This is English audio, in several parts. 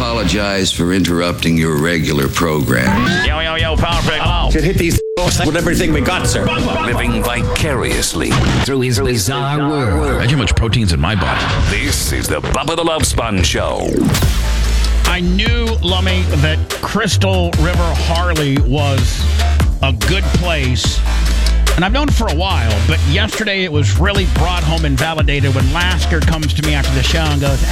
apologize for interrupting your regular program. Yo, Power Pick, hello. Should hit these with everything we got, sir. Living vicariously through his bizarre world. Imagine how much protein's in my body. This is the Bubba the Love Sponge Show. I knew, Lummy, that Crystal River Harley was a good place. And I've known for a while, but yesterday it was really brought home and validated when Lasker comes to me after the show and goes,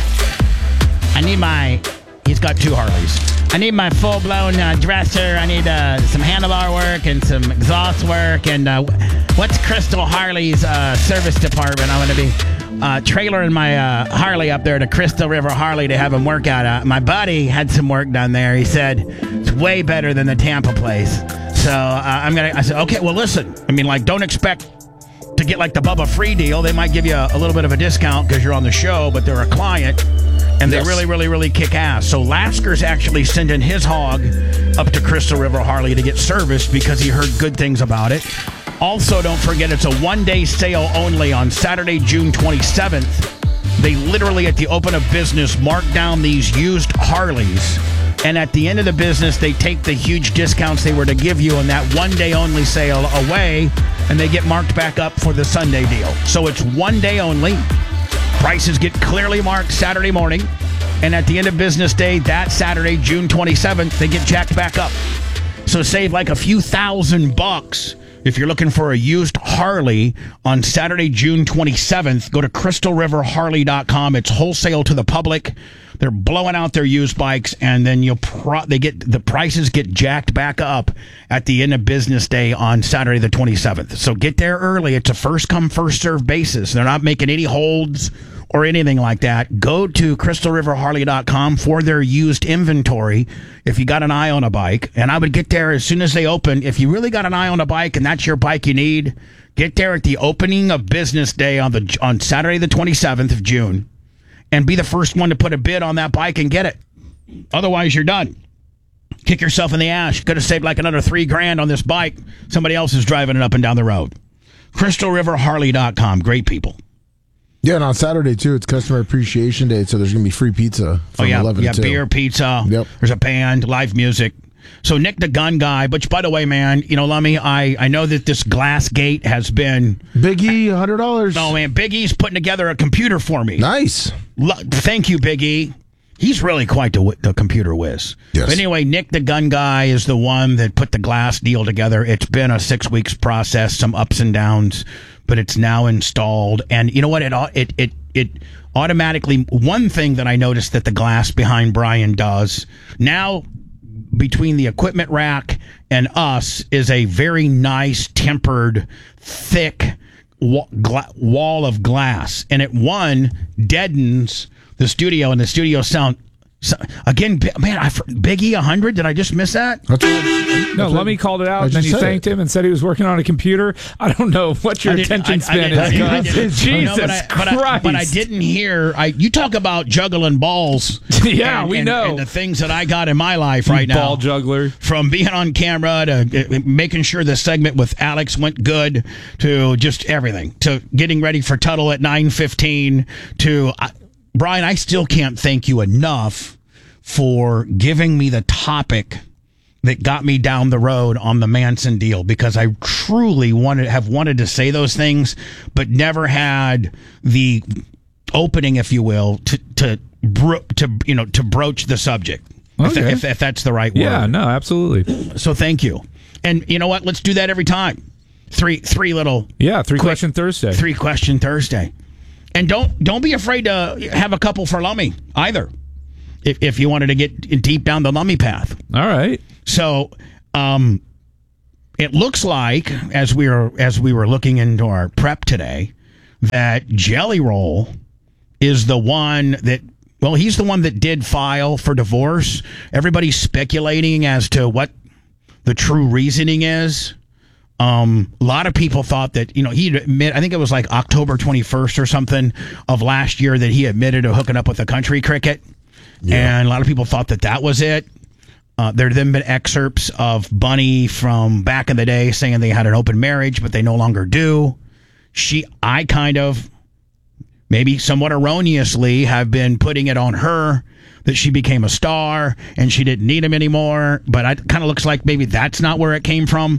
I need he's got 2 Harleys. I need my full-blown dresser. I need some handlebar work and some exhaust work. And what's Crystal Harley's service department? I'm going to be trailering my Harley up there to Crystal River Harley to have him work out. My buddy had some work done there. He said it's way better than the Tampa place. So I said, okay, well, listen. I mean, don't expect to get the Bubba free deal. They might give you a little bit of a discount because you're on the show, but they're a client, and they really, really, really kick ass. So Lasker's actually sending his hog up to Crystal River Harley to get serviced because he heard good things about it. Also, don't forget, it's a one-day sale only on Saturday, June 27th. They literally, at the open of business, mark down these used Harleys. And at the end of the business, they take the huge discounts they were to give you on that one-day-only sale away, and they get marked back up for the Sunday deal. So it's one day only. Prices get clearly marked Saturday morning. And at the end of business day, that Saturday, June 27th, they get jacked back up. So save a few $1,000 if you're looking for a used Harley on Saturday, June 27th. Go to crystalriverharley.com. It's wholesale to the public. They're blowing out their used bikes, and then the prices get jacked back up at the end of business day on Saturday the 27th. So get there early. It's a first come, first served basis. They're not making any holds or anything like that. Go to crystalriverharley.com for their used inventory if you got an eye on a bike. And I would get there as soon as they open. If you really got an eye on a bike and that's your bike you need, get there at the opening of business day on Saturday the 27th of June. And be the first one to put a bid on that bike and get it. Otherwise, you're done. Kick yourself in the ass. You could have saved another $3,000 on this bike. Somebody else is driving it up and down the road. CrystalRiverHarley.com. Great people. Yeah, and on Saturday, too, it's Customer Appreciation Day, so there's going to be free pizza from 11 to 2. Beer, pizza. Yep. There's a band, live music. So Nick the Gun Guy, which, by the way, man, Lummy, I know that this Glass Gate has been... Big E, $100. Oh, man, Big E's putting together a computer for me. Nice. Thank you, Big E. He's really quite the computer whiz. Yes. But anyway, Nick the Gun Guy is the one that put the Glass deal together. It's been a 6 weeks process, some ups and downs, but it's now installed. And you know what? It automatically... One thing that I noticed that the Glass behind Brian does now... between the equipment rack and us is a very nice, tempered, thick wall of glass. And it, deadens the studio and the studio sound. So, again, man, Big E 100? Did I just miss that? No, Lummy called it out, and then you thanked him and said he was working on a computer. I don't know what your attention span is. Jesus Christ. But I didn't hear. You talk about juggling balls. Yeah, we know. And the things that I got in my life right now. Ball juggler. From being on camera to making sure the segment with Alex went good to just everything. To getting ready for Tuttle at 9:15 to... Brian, I still can't thank you enough for giving me the topic that got me down the road on the Manson deal, because I truly have wanted to say those things, but never had the opening, if you will, to broach the subject. Okay. If that's the right word. Yeah, no, absolutely. So thank you. And you know what? Let's do that every time. Three question Thursday. 3 question Thursday. And don't be afraid to have a couple for Lummy either, if you wanted to get deep down the Lummy path. All right. So, it looks like as we were looking into our prep today, that Jelly Roll is the one that. Well, he's the one that did file for divorce. Everybody's speculating as to what the true reasoning is. A lot of people thought that, he'd admit, I think it was October 21st or something of last year that he admitted to hooking up with a country cricket. Yeah. And a lot of people thought that was it. There have then been excerpts of Bunny from back in the day saying they had an open marriage, but they no longer do. maybe somewhat erroneously, have been putting it on her that she became a star and she didn't need him anymore. But it kind of looks like maybe that's not where it came from.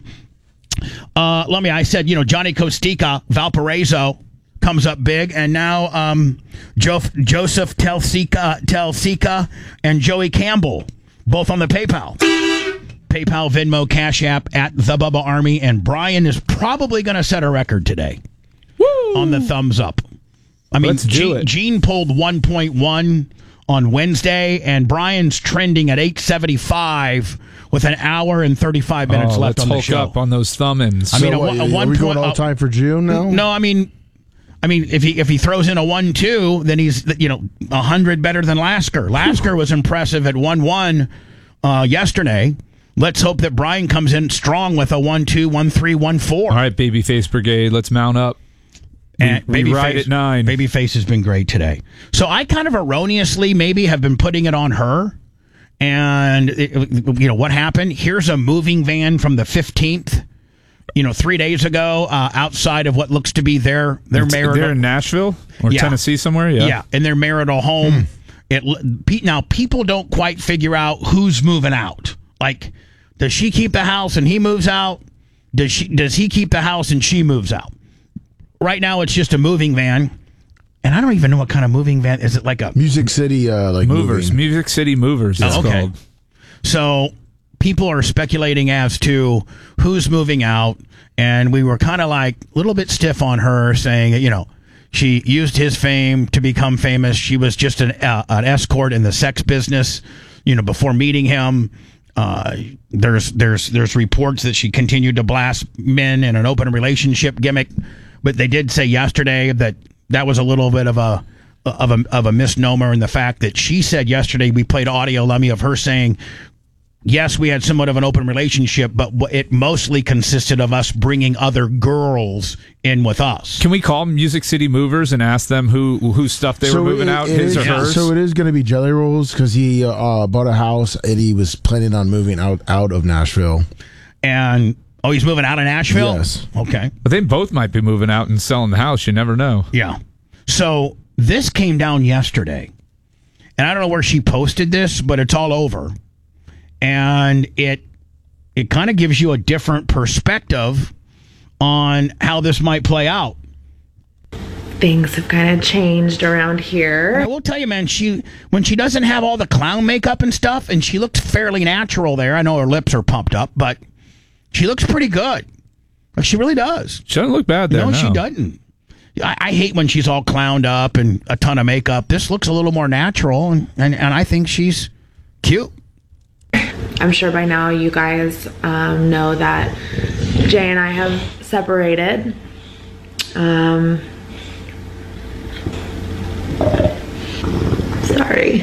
I said, Johnny Costica, Valparaiso, comes up big, and now Joseph Telsica and Joey Campbell, both on the PayPal, Venmo, Cash App at The Bubba Army, and Brian is probably going to set a record today. Woo! On the thumbs up. I mean, Gene pulled 1.1 on Wednesday, and Brian's trending at 875 with an hour and 35 minutes left on the show. Let's hulk up on those thumb-ins. I mean, are we going all time for June now? No, I mean, if he throws in a 1-2, then he's 100 better than Lasker. Lasker was impressive at 1-1 yesterday. Let's hope that Brian comes in strong with a 1-2, 1-3, 1-4. All right, Babyface Brigade, let's mount up. And we ride at 9. Babyface has been great today. So I kind of erroneously maybe have been putting it on her. And, what happened? Here's a moving van from the 15th, 3 days ago, outside of what looks to be their marital. They're in Nashville or Tennessee somewhere? Yeah, in their marital home. Now, people don't quite figure out who's moving out. Like, does she keep the house and he moves out? Does he keep the house and she moves out? Right now, it's just a moving van. And I don't even know what kind of moving van. Is it like a Music City Movers? Moving. Music City Movers. It's called. So people are speculating as to who's moving out, and we were kind of like a little bit stiff on her, saying she used his fame to become famous. She was just an escort in the sex business, before meeting him. There's reports that she continued to blast men in an open relationship gimmick, but they did say yesterday that was a little bit of a misnomer in the fact that she said yesterday, we played audio, Lemmy, of her saying, yes, we had somewhat of an open relationship, but it mostly consisted of us bringing other girls in with us. Can we call Music City Movers and ask them whose stuff they were moving out, his or hers? So it is going to be Jelly Rolls because he bought a house and he was planning on moving out of Nashville. And... Oh, he's moving out of Nashville? Yes. Okay. But they both might be moving out and selling the house. You never know. Yeah. So this came down yesterday. And I don't know where she posted this, but it's all over. And it kind of gives you a different perspective on how this might play out. Things have kind of changed around here. I will tell you, man, when she doesn't have all the clown makeup and stuff, and she looks fairly natural there. I know her lips are pumped up, but... she looks pretty good. She really does. She doesn't look bad there. No, she doesn't. I hate when she's all clowned up and a ton of makeup. This looks a little more natural, and I think she's cute. I'm sure by now you guys know that Jay and I have separated. Sorry.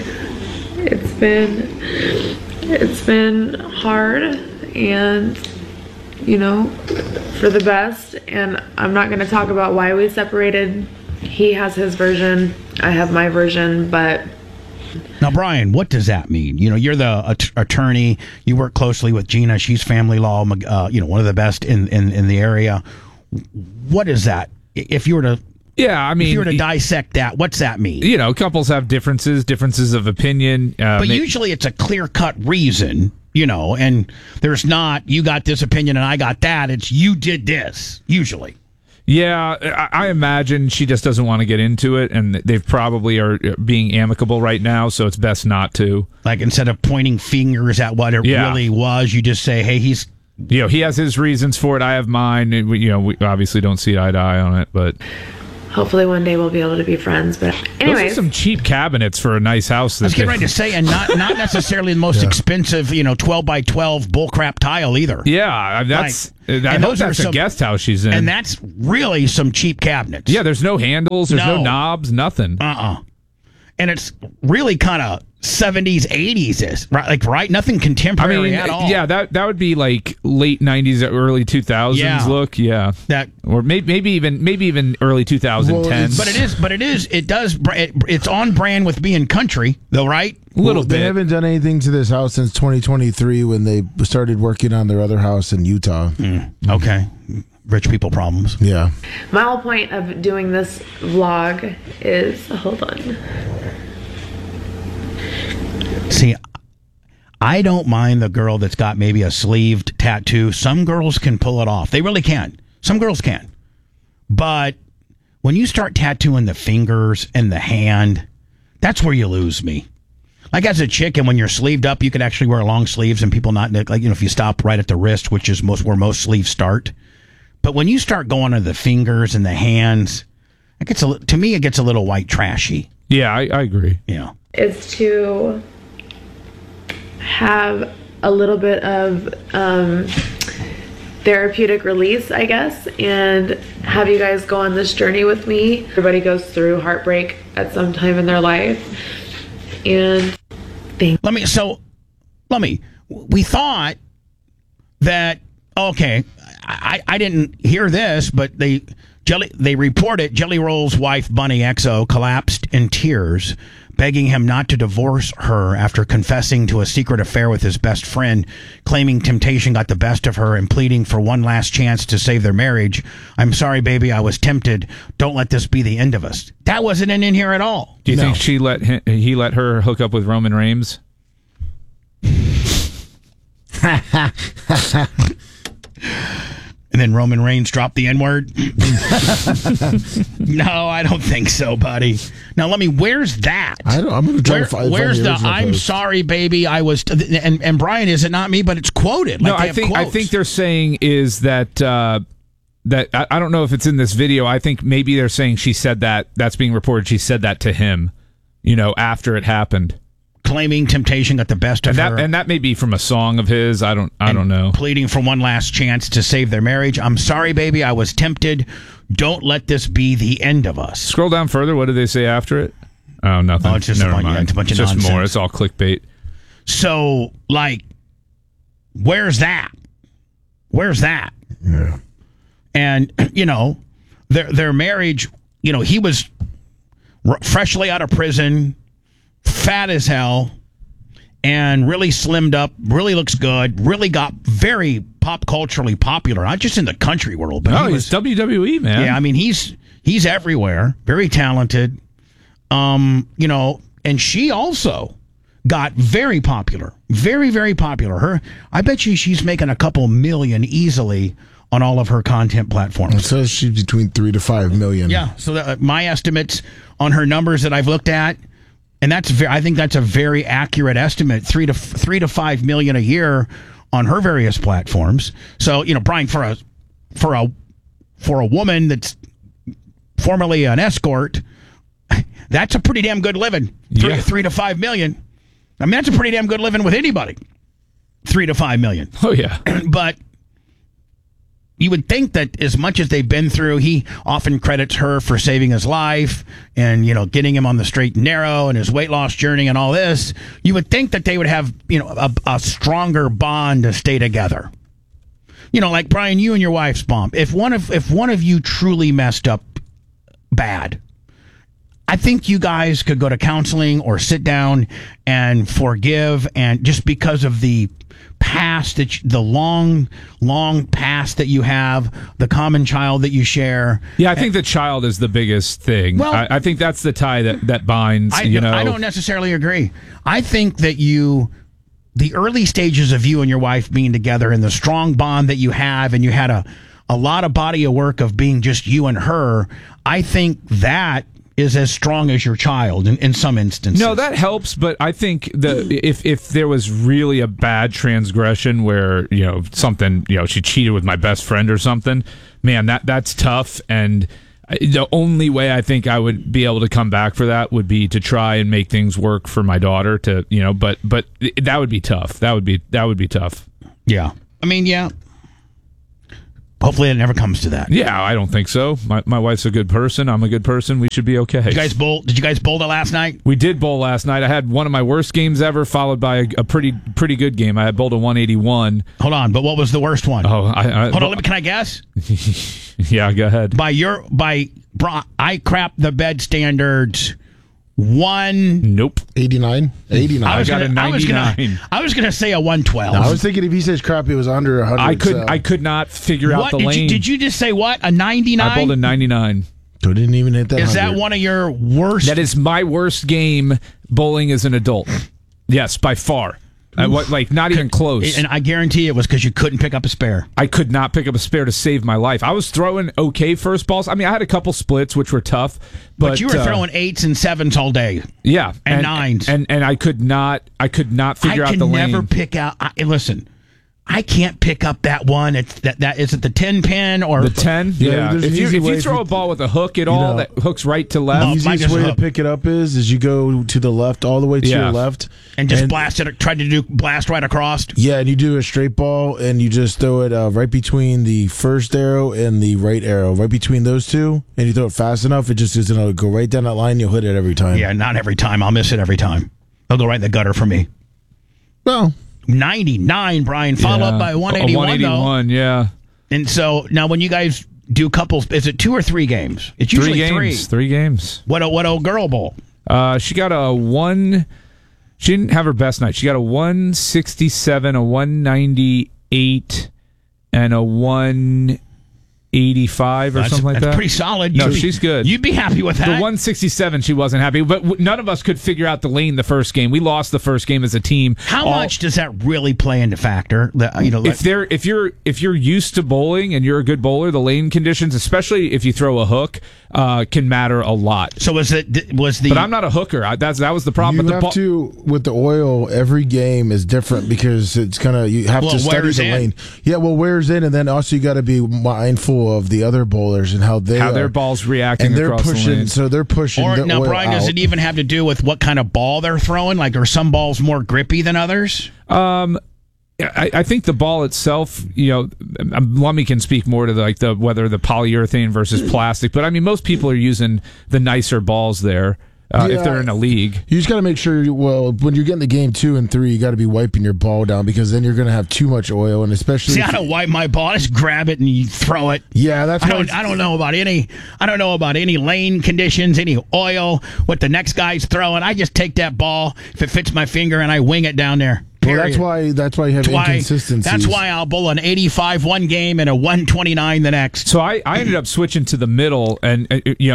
It's been hard and... for the best, and I'm not going to talk about why we separated. He has his version, I have my version, but... Now, Brian, what does that mean? You're the attorney, you work closely with Gina, she's family law, one of the best in the area. What is that? If you were to... Yeah, I mean... if you were to dissect that, what's that mean? Couples have differences of opinion. But usually it's a clear-cut reason... and there's not, you got this opinion and I got that. It's you did this, usually. Yeah, I imagine she just doesn't want to get into it, and they probably are being amicable right now, so it's best not to. Like, instead of pointing fingers at what it really was, you just say, hey, he's... he has his reasons for it, I have mine. We obviously don't see eye to eye on it, but... hopefully one day we'll be able to be friends. But anyways, those are some cheap cabinets for a nice house. I was getting ready to say, and not necessarily the most expensive, 12 by 12 bullcrap tile either. Yeah, that's a guest house she's in, and that's really some cheap cabinets. Yeah, there's no handles, there's no knobs, nothing. And it's really kind of 70s, 80s, right? Nothing contemporary at all. Yeah, that would be like late 90s, early 2000s look. Yeah, or maybe even early 2010s. Well, it's on brand with being country, though, right? A little bit. They haven't done anything to this house since 2023 when they started working on their other house in Utah. Okay. rich people problems. Yeah. My whole point of doing this vlog is, hold on. See, I don't mind the girl that's got maybe a sleeved tattoo. Some girls can pull it off. They really can. Some girls can. But when you start tattooing the fingers and the hand, that's where you lose me. Like as a chick, and when you're sleeved up, you can actually wear long sleeves and people not, like, if you stop right at the wrist, which is where most sleeves start. But when you start going to the fingers and the hands, to me, it gets a little white trashy. Yeah, I agree. Yeah. Is to have a little bit of therapeutic release, I guess, and have you guys go on this journey with me. Everybody goes through heartbreak at some time in their life. And we thought that, okay, I didn't hear this, but they reported Jelly Roll's wife, Bunny XO, collapsed in tears, begging him not to divorce her after confessing to a secret affair with his best friend, claiming temptation got the best of her and pleading for one last chance to save their marriage. I'm sorry, baby, I was tempted. Don't let this be the end of us. That wasn't in here at all. Do you think he let her hook up with Roman Reigns? And then Roman Reigns dropped the N-word? No, I don't think so, buddy. Now, where's that? I'm going to try to find where's the I'm post. Sorry, baby, I was... And Brian, is it not me, but it's quoted. No, I think they're saying is that... that I don't know if it's in this video. I think maybe they're saying she said that. That's being reported. She said that to him, after it happened. Claiming temptation got the best of her. And that may be from a song of his. I don't know. Pleading for one last chance to save their marriage. I'm sorry, baby. I was tempted. Don't let this be the end of us. Scroll down further. What do they say after it? Oh, nothing. Oh, it's just Never mind. It's a bunch of just nonsense. More. It's all clickbait. So, where's that? Where's that? Yeah. And, their marriage, he was freshly out of prison, fat as hell, and really slimmed up, really looks good, really got very pop culturally popular, not just in the country world. But he's WWE, man. Yeah, I mean, he's everywhere, very talented, and she also got very popular, very, very popular. I bet you she's making a couple million easily on all of her content platforms. It says she's between 3 to 5 million. Yeah, so my estimates on her numbers that I've looked at, and I think that's a very accurate estimate, 3 to 5 million a year on her various platforms. So, Brian, for a woman that's formerly an escort, that's a pretty damn good living. 3 to 5 million. I mean, that's a pretty damn good living with anybody. 3 to 5 million. Oh yeah, but you would think that as much as they've been through, he often credits her for saving his life and, getting him on the straight and narrow and his weight loss journey and all this. You would think that they would have, a stronger bond to stay together. Like Brian, you and your wife's bond. If one of you truly messed up bad, I think you guys could go to counseling or sit down and forgive, and just because of the past, the long past that you have, the common child that you share. Yeah, I think the child is the biggest thing. Well, I think that's the tie that binds. I don't necessarily agree. I think that the early stages of you and your wife being together and the strong bond that you have, and you had a lot of body of work of being just you and her, I think that is as strong as your child in some instances. No, that helps, but I think if there was really a bad transgression where, something, she cheated with my best friend or something, man, that's tough. And the only way I think I would be able to come back for that would be to try and make things work for my daughter but that would be tough. That would be tough. Yeah. I mean, yeah. Hopefully it never comes to that. Yeah, I don't think so. My wife's a good person. I'm a good person. We should be okay. Did you guys bowl it last night? We did bowl last night. I had one of my worst games ever, followed by a pretty good game. I had bowled a 181. Hold on, but what was the worst one? Oh, hold on. Can I guess? Yeah, go ahead. I crapped the bed standards 1. Nope. 89? 89. I got a 99. I was gonna say a 112. No, I was thinking if he says crappy, it was under 100. I could not figure out the lane. Did you just say what? A 99? I bowled a 99. So it didn't even hit that. Is 100. that one of your worst? That is my worst game bowling as an adult. Yes, by far. Not even close. And I guarantee it was because you couldn't pick up a spare. I could not pick up a spare to save my life. I was throwing okay first balls. I mean, I had a couple splits, which were tough. But you were throwing 8s and 7s all day. Yeah. And 9s. And I could not figure out the lane. I can never pick out. Listen, I can't pick up that one. It's that is it the 10 pin or the 10? Yeah. If you throw a ball with a hook at all that hooks right to left, the easiest way to pick it up is you go to the left, all the way to your left, and just blast it. Try to do blast right across. Yeah, and you do a straight ball, and you just throw it right between the first arrow and the right arrow, right between those two, and you throw it fast enough, it just is going to go right down that line. You'll hit it every time. Yeah, not every time. I'll miss it every time. They'll go right in the gutter for me. Well. 99, Brian, followed up by 181. 181, though. yeah. And so now, when you guys do couples, is it 2 or 3 games? It's usually 3. 3 games. What old girl bowl? She got a 1. She didn't have her best night. She got a 167, a 198, and a 185 or something like that. That's pretty solid. No, she's good. You'd be happy with that. The 167, she wasn't happy, but none of us could figure out the lane the first game. We lost the first game as a team. How much does that really play into factor? If you're used to bowling and you're a good bowler, the lane conditions, especially if you throw a hook, can matter a lot. So But I'm not a hooker. That was the problem. With the oil, every game is different because it's kind of you have to study the lane. Yeah, wears in, and then also you got to be mindful of the other bowlers and how their balls reacting and they're across pushing, the lane. so they're pushing. Now, Brian, does it even have to do with what kind of ball they're throwing? Like, are some balls more grippy than others? I think the ball itself, Lummy can speak more to whether the polyurethane versus plastic, but I mean most people are using the nicer balls there. If they're in a league, you just got to make sure. When you're getting the game 2 and 3, you got to be wiping your ball down because then you're going to have too much oil, and especially. See, I don't wipe my ball. I just grab it and you throw it. Yeah, that's. I don't know about any. I don't know about any lane conditions, any oil, what the next guy's throwing. I just take that ball if it fits my finger and I wing it down there. Period. Well, that's why you have inconsistencies. That's why I'll bowl an 85 one game and a 129 the next. So I ended up switching to the middle, and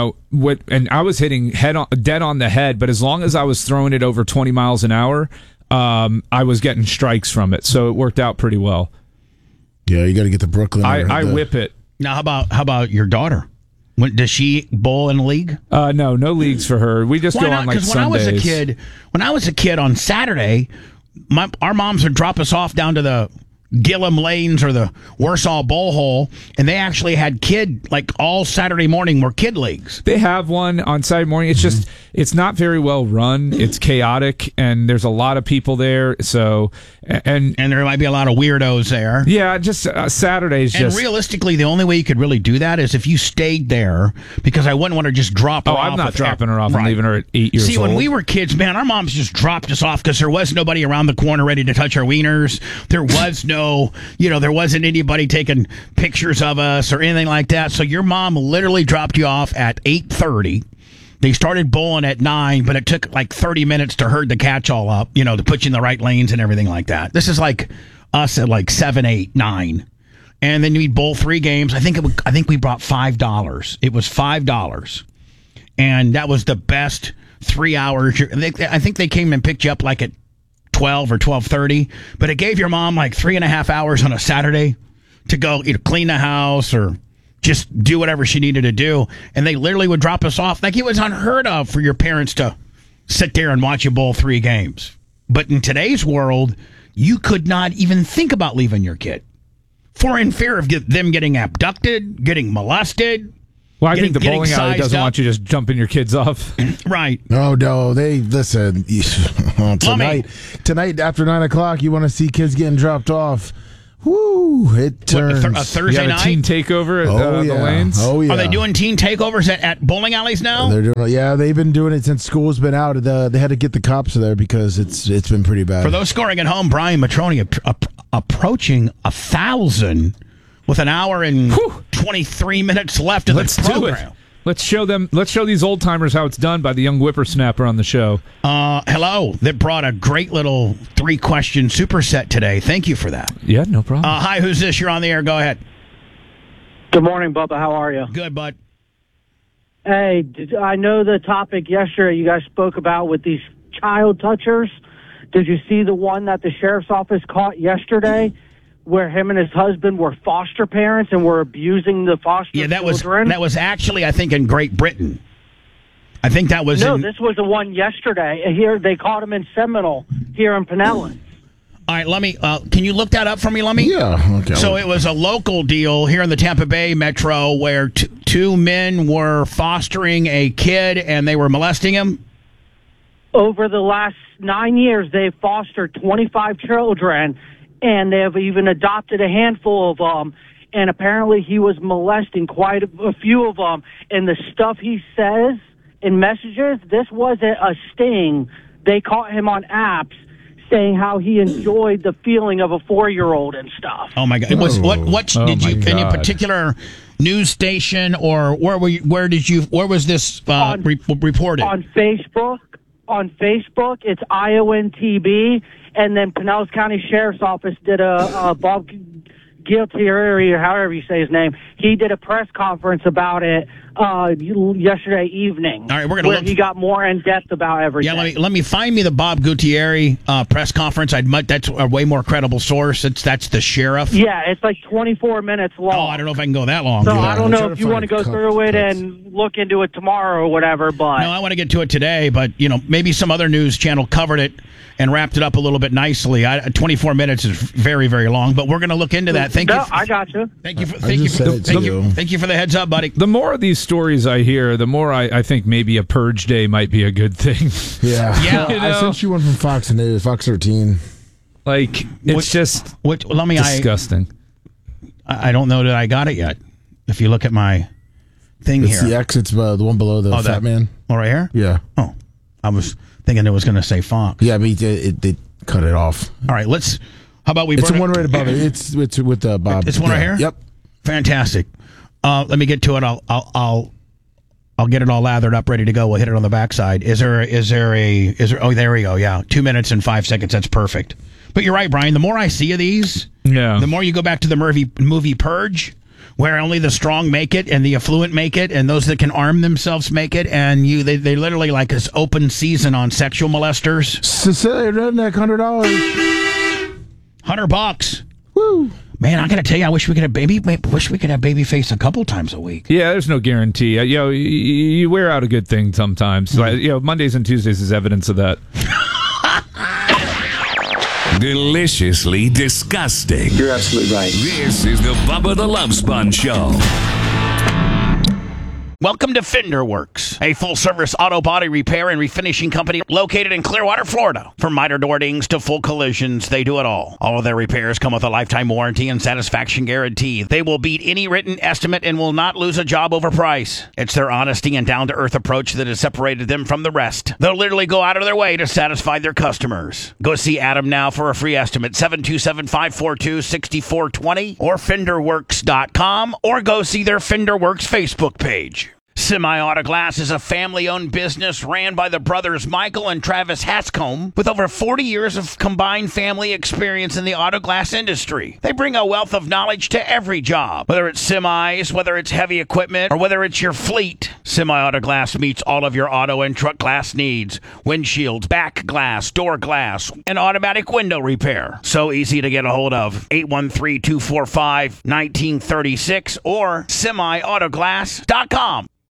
and I was hitting dead on the head, but as long as I was throwing it over 20 miles an hour, I was getting strikes from it, so it worked out pretty well. Yeah, you got to get the Brooklyn. I whip it. Now, how about your daughter? Does she bowl in a league? No leagues for her. We just go on like Sundays. When I was a kid on Saturday. Our moms would drop us off down to the Gillum Lanes or the Warsaw Bowl Hole, and they actually had all Saturday morning were kid leagues. They have one on Saturday morning. It's just it's not very well run. It's chaotic, and there's a lot of people there. So and there might be a lot of weirdos there. Yeah, just Saturdays. And realistically, the only way you could really do that is if you stayed there, because I wouldn't want to just drop her off. I'm not dropping her off and leaving her at 8 years old. See, when we were kids, man, our moms just dropped us off because there was nobody around the corner ready to touch our wieners. There was there wasn't anybody taking pictures of us or anything like that. So your mom literally dropped you off at 8:30. They started bowling at 9, but it took like 30 minutes to herd the catch all up, to put you in the right lanes and everything like that. This is like us at like 7, 8, 9. And then we'd bowl 3 games. I think we brought $5. It was $5. And that was the best 3 hours. I think they came and picked you up like at 12 or 12:30, but it gave your mom like 3.5 hours on a Saturday to go clean the house or just do whatever she needed to do. And they literally would drop us off. Like, it was unheard of for your parents to sit there and watch you bowl 3 games. But in today's world, you could not even think about leaving your kid in fear of them getting abducted, getting molested. Well, I think the bowling alley doesn't want you just jumping your kids off. Right. No, they listen. Tonight after 9 o'clock, you want to see kids getting dropped off. Woo! It turns. A Thursday night? A teen takeover at the lanes? Oh, yeah. Are they doing teen takeovers at bowling alleys now? They're doing. Yeah, they've been doing it since school's been out. They had to get the cops there because it's been pretty bad. For those scoring at home, Brian Matroni approaching 1,000 with an hour and 23 minutes left of the program. Let's show these old timers how it's done by the young whippersnapper on the show. Hello. That brought a great little 3-question superset today. Thank you for that. Yeah, no problem. Hi, who's this? You're on the air. Go ahead. Good morning, Bubba. How are you? Good, bud. Hey, I know the topic yesterday you guys spoke about with these child touchers. Did you see the one that the sheriff's office caught yesterday where him and his husband were foster parents and were abusing the foster children? That was actually, I think, in Great Britain. I think that was this was the one yesterday. Here, they caught him in Seminole, here in Pinellas. All right, let me. Can you look that up for me, Lummy? Yeah. Okay. So it was a local deal here in the Tampa Bay metro where two men were fostering a kid and they were molesting him? Over the last 9 years, they've fostered 25 children, and they have even adopted a handful of them. And apparently he was molesting quite a few of them. And the stuff he says in messages, this wasn't a sting. They caught him on apps saying how he enjoyed the feeling of a 4-year-old and stuff. Oh my God! It was what did you any particular news station or where was this reported? On Facebook. On Facebook, it's IONTB, and then Pinellas County Sheriff's Office did a Bob Gualtieri, or however you say his name. He did a press conference about it yesterday evening. All right, we're gonna he got more in depth about everything. Yeah, let me find me the Bob Gualtieri press conference. That's a way more credible source. That's the sheriff. Yeah, it's like 24 minutes long. Oh, I don't know if I can go that long. So I don't know if you want to go through it and look into it tomorrow or whatever. But no, I want to get to it today. But maybe some other news channel covered it and wrapped it up a little bit nicely. 24 minutes is very, very long, but we're going to look into that. Thank you. I got you. Thank you for the heads up, buddy. The more of these stories I hear, the more I think maybe a purge day might be a good thing. Yeah. I sent you one from Fox News, Fox 13. Like, it's disgusting. I don't know that I got it yet. If you look at my thing it's here. The X, it's the one below the fat man. Oh, right here? Yeah. Oh, I was thinking it was going to say Fox. Yeah, but they cut it off. All right, how about we It's the one right above it. It's with Bob. It's one right here? Yep. Fantastic. Let me get to it. I'll get it all lathered up, ready to go. We'll hit it on the backside. Is there? Oh, there we go. Yeah, 2 minutes and 5 seconds. That's perfect. But you're right, Brian. The more I see of these, the more you go back to the movie Purge, where only the strong make it and the affluent make it, and those that can arm themselves make it, and they literally like this open season on sexual molesters. Cecilia Redneck, $100. $100. Woo. Man, I gotta tell you, I wish we could have Babyface a couple times a week. Yeah, there's no guarantee. You wear out a good thing sometimes. Mondays and Tuesdays is evidence of that. Deliciously disgusting. You're absolutely right. This is the Bubba the Love Sponge Show. Welcome to Fender Works, a full-service auto body repair and refinishing company located in Clearwater, Florida. From minor door dings to full collisions, they do it all. All of their repairs come with a lifetime warranty and satisfaction guarantee. They will beat any written estimate and will not lose a job over price. It's their honesty and down-to-earth approach that has separated them from the rest. They'll literally go out of their way to satisfy their customers. Go see Adam now for a free estimate, 727-542-6420 or FenderWorks.com, or go see their Fender Works Facebook page. Semi-Auto Glass is a family-owned business ran by the brothers Michael and Travis Hatscombe with over 40 years of combined family experience in the auto glass industry. They bring a wealth of knowledge to every job, whether it's semis, whether it's heavy equipment, or whether it's your fleet. Semi-Auto Glass meets all of your auto and truck glass needs: windshields, back glass, door glass, and automatic window repair. So easy to get a hold of. 813-245-1936 or semiautoglass.com.